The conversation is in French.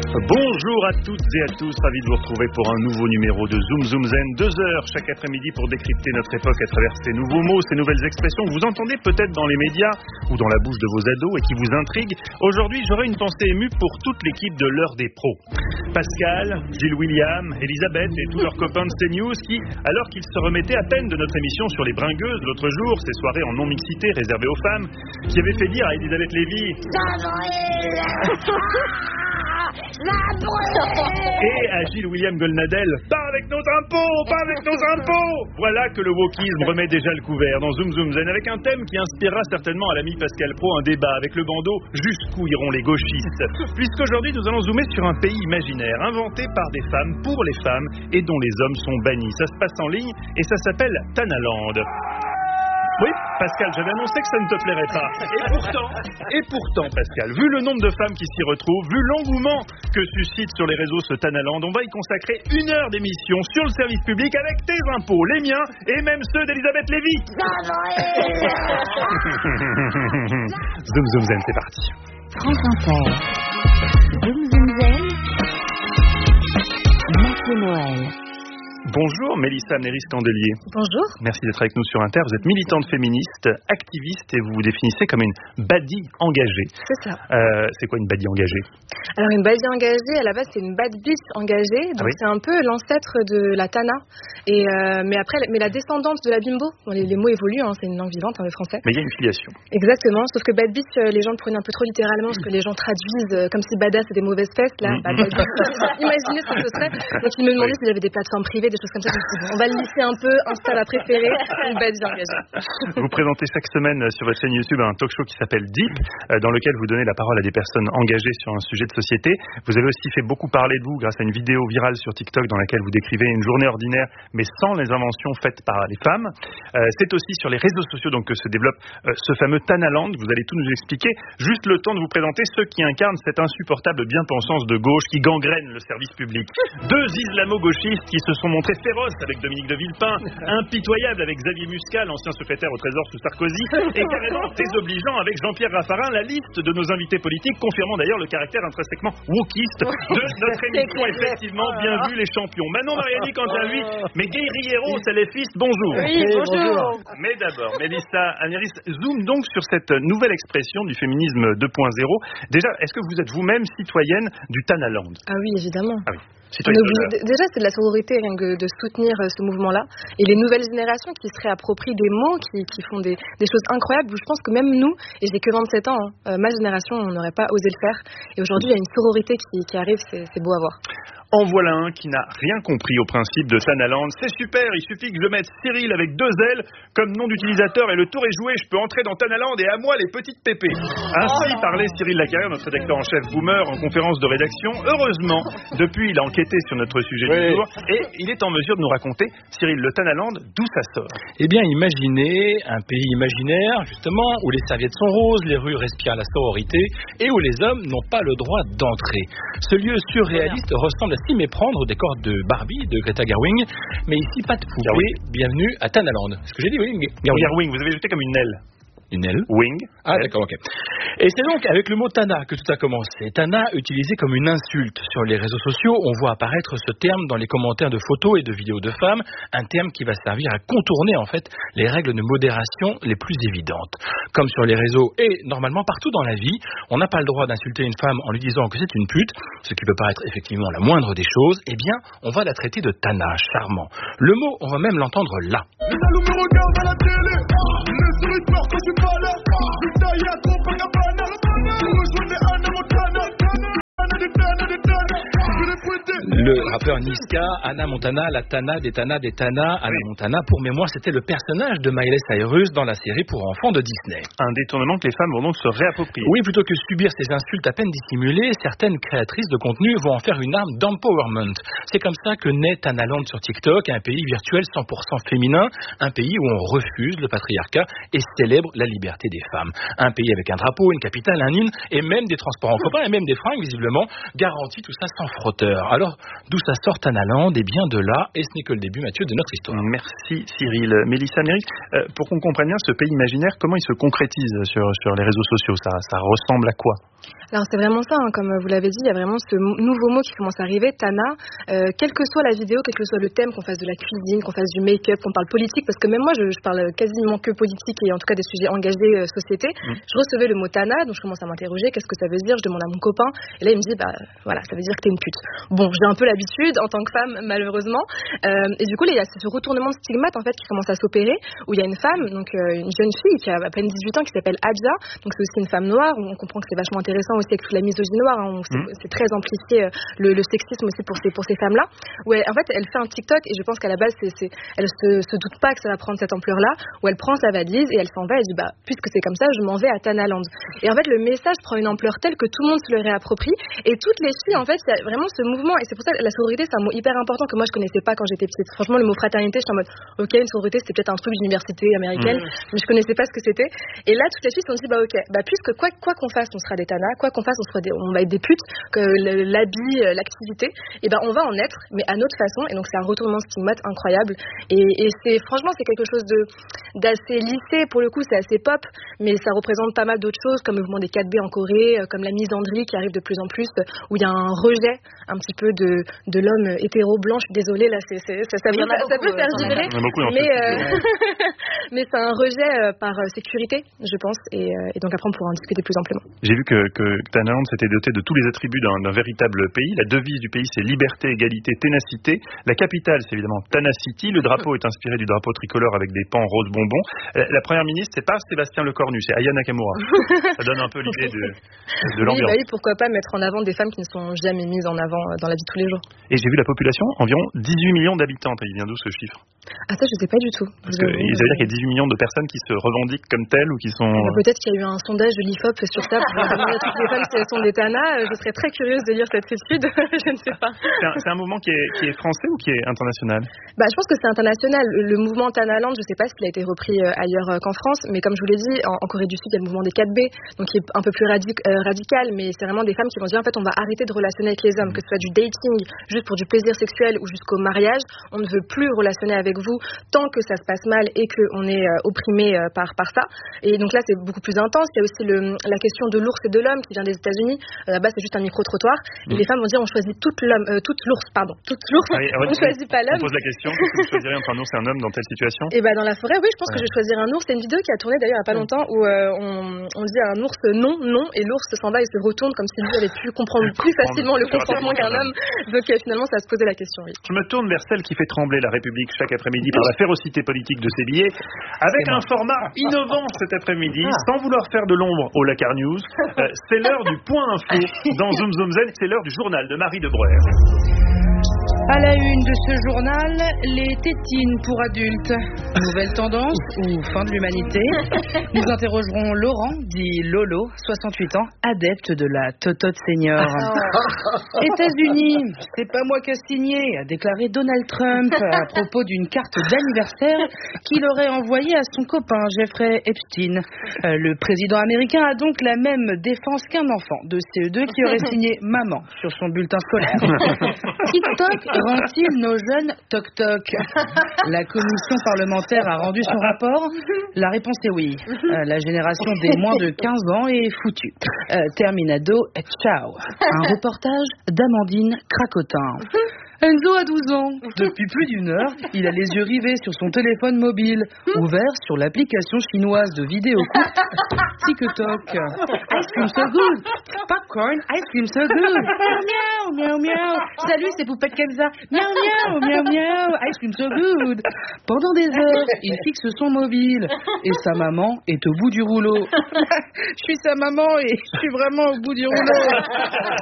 Bonjour à toutes et à tous, ravi de vous retrouver pour un nouveau numéro de Zoom Zoom Zen, 2 heures chaque après-midi pour décrypter notre époque à travers ces nouveaux mots, ces nouvelles expressions que vous entendez peut-être dans les médias ou dans la bouche de vos ados et qui vous intriguent. Aujourd'hui, j'aurai une pensée émue pour toute l'équipe de l'heure des pros. Pascal, Gilles William, Elisabeth et tous leurs copains de CNews qui, alors qu'ils se remettaient à peine de notre émission sur les bringueuses l'autre jour, ces soirées en non-mixité réservées aux femmes, qui avaient fait dire à Elisabeth Lévy et à Gilles William Golnadel, pas avec nos impôts, pas avec nos impôts. Voilà que le wokisme remet déjà le couvert dans Zoom Zoom Zen avec un thème qui inspirera certainement à l'ami Pascal Pro un débat avec le bandeau jusqu'où iront les gauchistes. Puisqu'aujourd'hui nous allons zoomer sur un pays imaginaire inventé par des femmes pour les femmes et dont les hommes sont bannis. Ça se passe en ligne et ça s'appelle Tanaland. Oui, Pascal, j'avais annoncé que ça ne te plairait pas. Et pourtant, Pascal, vu le nombre de femmes qui s'y retrouvent, vu l'engouement que suscite sur les réseaux ce Tanaland, on va y consacrer 1 heure d'émission sur le service public avec tes impôts, les miens et même ceux d'Elisabeth Lévy. Zoom Zoom Zen, c'est parti. France Inter. Zoom Zoom Zen. Mathieu Noël. Bonjour Mélissa Amnéris-Candelier. Bonjour. Merci d'être avec nous sur Inter. Vous êtes militante féministe, activiste et vous vous définissez comme une baddie engagée. C'est ça. C'est quoi une baddie engagée ? Alors une baddie engagée, à la base c'est une bad bitch engagée, donc c'est un peu l'ancêtre de la Tana. Mais la descendante de la Bimbo. Bon, les mots évoluent, c'est une langue vivante, le français. Mais il y a une filiation. Exactement, sauf que bad bitch, les gens le prenaient un peu trop littéralement, parce que les gens traduisent comme si badass c'était des mauvaises fesses. Là, bad bitch. Imaginez ce que ce serait. Donc ils me demandaient s'il y avait des plateformes privées, des choses comme ça. On va le lisser un peu, Insta la préférée, une baddie engagée. Vous présentez chaque semaine sur votre chaîne YouTube un talk show qui s'appelle Deep, dans lequel vous donnez la parole à des personnes engagées sur un sujet de société. Vous avez aussi fait beaucoup parler de vous grâce à une vidéo virale sur TikTok dans laquelle vous décrivez une journée ordinaire, mais sans les inventions faites par les femmes. C'est aussi sur les réseaux sociaux donc, que se développe ce fameux Tanaland. Vous allez tout nous expliquer. Juste le temps de vous présenter ceux qui incarnent cette insupportable bien-pensance de gauche qui gangrène le service public. 2 islamo-gauchistes qui se sont montrés féroces avec Dominique de Villepin, impitoyable avec Xavier Muscal, ancien secrétaire au Trésor sous Sarkozy, et carrément désobligeant avec Jean-Pierre Raffarin, la liste de nos invités politiques, confirmant d'ailleurs le caractère intrinsèquement wokiste de notre émission. Effectivement, bien vu les champions. Manon Mariani, quant à lui, mes guerrieros, salafistes, bonjour. Oui, bonjour. Mais d'abord, Mélissa Amnéris, zoom donc sur cette nouvelle expression du féminisme 2.0. Déjà, est-ce que vous êtes vous-même citoyenne du Tanaland ? Ah oui, évidemment. Ah oui. Déjà, c'est de la sororité rien que de soutenir ce mouvement-là. Et les nouvelles générations qui se réapproprient des mots, qui font des choses incroyables. Je pense que même nous, et j'ai que 27 ans, ma génération, on n'aurait pas osé le faire. Et aujourd'hui, il y a une sororité qui arrive, c'est beau à voir. En voilà un qui n'a rien compris au principe de Tanaland. C'est super, il suffit que je mette Cyril avec 2 L comme nom d'utilisateur et le tour est joué. Je peux entrer dans Tanaland et à moi les petites pépées. Ainsi parlait Cyril Lacarrière, notre rédacteur en chef boomer, en conférence de rédaction. Heureusement, depuis, il a enquêté sur notre sujet du jour et il est en mesure de nous raconter, Cyril, le Tanaland, d'où ça sort. Eh bien, imaginez un pays imaginaire, justement, où les serviettes sont roses, les rues respirent la sororité et où les hommes n'ont pas le droit d'entrer. Ce lieu surréaliste ressemble à s'y méprendre au décor de Barbie, de Greta Gerwig, mais ici pas de poupée. Bienvenue à Tanaland. Ce que j'ai dit, oui, Gerwig, vous avez jeté comme une aile. Une aile. Wing. Ah d'accord, ok. Et c'est donc avec le mot Tana que tout a commencé. Tana utilisé comme une insulte. Sur les réseaux sociaux, on voit apparaître ce terme dans les commentaires de photos et de vidéos de femmes, un terme qui va servir à contourner en fait les règles de modération les plus évidentes. Comme sur les réseaux et normalement partout dans la vie, on n'a pas le droit d'insulter une femme en lui disant que c'est une pute, ce qui peut paraître effectivement la moindre des choses. Eh bien, on va la traiter de Tana, charmant. Le mot, on va même l'entendre là. Les salauds me regardent à la télé, le sourire pleure quand je suis pas là. Je taille à Copacabana, je rejoins les Anna Montana, Le rappeur Niska, Anna Montana, la Tana, des Tana, Anna Montana, pour mémoire, c'était le personnage de Miley Cyrus dans la série pour enfants de Disney. Un détournement que les femmes vont donc se réapproprier. Oui, plutôt que subir ces insultes à peine dissimulées, certaines créatrices de contenu vont en faire une arme d'empowerment. C'est comme ça que naît Tanaland sur TikTok, un pays virtuel 100% féminin, un pays où on refuse le patriarcat et célèbre la liberté des femmes. Un pays avec un drapeau, une capitale, un hymne et même des transports en commun et même des fringues, visiblement, garantit tout ça sans frotteur. Alors, d'où ça sort Tanaland, et bien de là, et ce n'est que le début, Mathieu, de notre histoire. Merci Cyril. Mélissa Amérique, pour qu'on comprenne bien ce pays imaginaire, comment il se concrétise sur les réseaux sociaux? Ça ressemble à quoi? Alors c'est vraiment ça, hein, comme vous l'avez dit, il y a vraiment ce nouveau mot qui commence à arriver, Tana. Quelle que soit la vidéo, quel que soit le thème, qu'on fasse de la cuisine, qu'on fasse du make-up, qu'on parle politique, parce que même moi je parle quasiment que politique et en tout cas des sujets engagés société. Je recevais le mot Tana, donc je commence à m'interroger, qu'est-ce que ça veut dire? Je demande à mon copain et là il me dit voilà, ça veut dire que t'es une pute. Bon, j'ai un peu l'habitude en tant que femme malheureusement, et du coup là, il y a ce retournement de stigmate en fait qui commence à s'opérer, où il y a une femme, donc une jeune fille qui a à peine 18 ans qui s'appelle Adja, donc c'est aussi une femme noire, où on comprend que c'est vachement intéressant aussi avec toute la misogynie noire, hein, c'est très amplifié le sexisme aussi pour ces femmes-là. Où en fait, elle fait un TikTok et je pense qu'à la base, elle se doute pas que ça va prendre cette ampleur-là, où elle prend sa valise et elle s'en va et elle dit puisque c'est comme ça, je m'en vais à Tanaland. Et en fait, le message prend une ampleur telle que tout le monde se le réapproprie et toutes les filles, en fait, il y a vraiment ce mouvement et c'est pour ça que la sororité, c'est un mot hyper important que moi je connaissais pas quand j'étais petite. Franchement, le mot fraternité, j'étais en mode ok, une sororité, c'était peut-être un truc d'université américaine, mais je connaissais pas ce que c'était. Et là, toutes les filles se sont dit ok, puisque quoi qu'on fasse, on sera des tanas, quoi qu'on fasse, on va être des putes, que l'habit, l'activité, et on va en être, mais à notre façon. Et donc c'est un retournement de stigmate incroyable. Et c'est franchement c'est quelque chose d'assez lissé pour le coup, c'est assez pop, mais ça représente pas mal d'autres choses comme le mouvement des 4B en Corée, comme la misandrie qui arrive de plus en plus, où il y a un rejet un petit peu de l'homme hétéro blanc. Je suis désolée là, ça peut faire vibrer, mais c'est un rejet par sécurité, je pense, et donc après on pourra en discuter plus amplement. J'ai vu que Tanaland s'était doté de tous les attributs d'un véritable pays. La devise du pays, c'est liberté, égalité, ténacité. La capitale, c'est évidemment Tana City. Le drapeau est inspiré du drapeau tricolore avec des pans rose bonbon. La première ministre, c'est pas Sébastien Lecornu, c'est Aya Nakamura. Ça donne un peu l'idée de l'ambiance. Oui, pourquoi pas mettre en avant des femmes qui ne sont jamais mises en avant dans la vie de tous les jours. Et j'ai vu la population, environ 18 millions d'habitants. Il vient d'où ce chiffre? Ah ça, je sais pas du tout. Parce que ça veut dire qu'il y a 18 millions de personnes qui se revendiquent comme telles ou qui sont... Peut-être qu'il y a eu un sondage de l'IFOP sur ça pour demander à toutes les femmes si elles sont des tanas. Je serais très curieuse de lire cette étude. Je ne sais pas. C'est un mouvement qui est français ou qui est international? Je pense que c'est international. Le mouvement Tanaland, je ne sais pas s'il a été repris ailleurs qu'en France, mais comme je vous l'ai dit, en Corée du Sud, il y a le mouvement des 4B, donc qui est un peu plus radical, mais c'est vraiment des femmes qui vont dire en fait on va arrêter de relationner avec les hommes, que ce soit du dating juste pour du plaisir sexuel ou jusqu'au mariage. On ne veut plus relationner avec vous tant que ça se passe mal et qu'on est opprimé par ça. Et donc là, c'est beaucoup plus intense. Il y a aussi la question de l'ours et de l'homme qui vient des États-Unis. Là-bas, c'est juste un micro-trottoir. Et les femmes vont dire on choisit toute l'ours. On choisit pas l'homme. On pose la question, qu'est-ce que vous choisirez entre un ours et un homme dans telle situation? Et dans la forêt, oui, je pense que je vais choisir un ours. C'est une vidéo qui a tourné d'ailleurs il n'y a pas longtemps où on dit à un ours non, et l'ours s'en va et se retourne comme si lui avait pu comprendre plus facilement le consentement qu'un homme. Donc finalement, ça va se poser la question, oui. Je me tourne vers celle qui fait trembler la République chaque après-midi par la férocité politique de ses billets, avec un format innovant cet après-midi, sans vouloir faire de l'ombre au Lakar News. C'est l'heure du point info dans Zoom Zoom Zen, c'est l'heure du journal de Marie de Breuer. À la une de ce journal, les tétines pour adultes. Nouvelle tendance ou fin de l'humanité? Nous interrogerons Laurent, dit Lolo, 68 ans, adepte de la totote senior. États-Unis, c'est pas moi qui a signé, a déclaré Donald Trump à propos d'une carte d'anniversaire qu'il aurait envoyée à son copain Jeffrey Epstein. Le président américain a donc la même défense qu'un enfant de CE2 qui aurait signé maman sur son bulletin scolaire. TikTok rend-il nos jeunes toc-toc? La commission parlementaire a rendu son rapport. La réponse est oui. La génération des moins de 15 ans est foutue. Terminado, ciao. Un reportage d'Amandine Cracotin. Enzo a 12 ans. Depuis plus d'une heure, il a les yeux rivés sur son téléphone mobile, ouvert sur l'application chinoise de vidéo courte TikTok. Ice cream so good. Popcorn, ice cream so good. Miaou, miaou, miaou. Salut, c'est Poupette Kenza. Miaou, miaou, miaou, miaou. Ice cream so good. Pendant des heures, il fixe son mobile et sa maman est au bout du rouleau. Je suis sa maman et je suis vraiment au bout du rouleau.